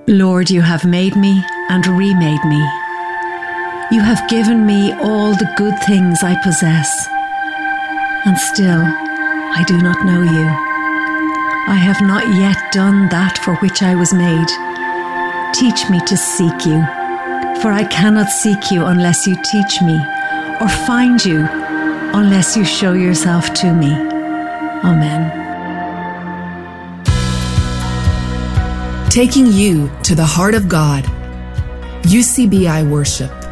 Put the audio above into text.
Lord, you have made me and remade me. You have given me all the good things I possess, and still I do not know you. I have not yet done that for which I was made. Teach me to seek you, for I cannot seek you unless you teach me, or find you unless you show yourself to me. Amen. Taking you to the heart of God. UCBI Worship.